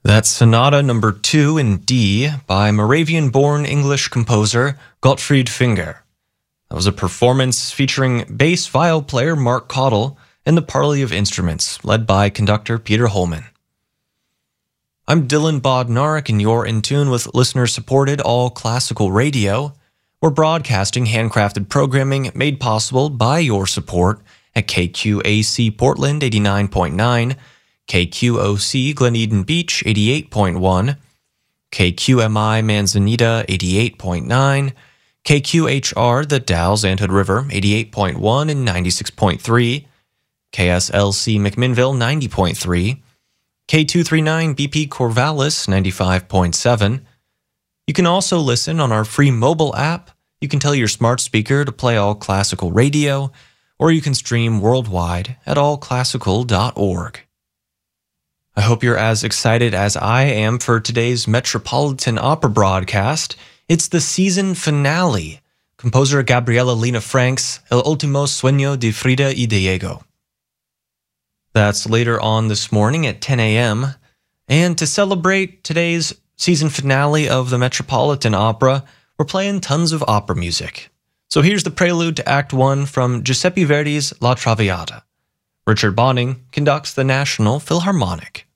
That's Sonata Number 2 in D by Moravian-born English composer Gottfried Finger. That was a performance featuring bass viol player Mark Cottle and the parley of instruments, led by conductor Peter Holman. I'm Dylan Bodnarik, and you're in tune with listener-supported all-classical radio. We're broadcasting handcrafted programming made possible by your support at KQAC Portland 89.9, KQOC Glen Eden Beach 88.1, KQMI Manzanita 88.9, KQHR The Dalles Anthood River 88.1 and 96.3, KSLC McMinnville 90.3, K239 BP Corvallis 95.7. You can also listen on our free mobile app. You can tell your smart speaker to play All Classical Radio, or you can stream worldwide at allclassical.org. I hope you're as excited as I am for today's Metropolitan Opera broadcast. It's the season finale, composer Gabriela Lina Frank's El Último Sueño de Frida y Diego. That's later on this morning at 10 a.m. And to celebrate today's season finale of the Metropolitan Opera, we're playing tons of opera music. So here's the prelude to Act 1 from Giuseppe Verdi's La Traviata. Richard Bonning conducts the National Philharmonic.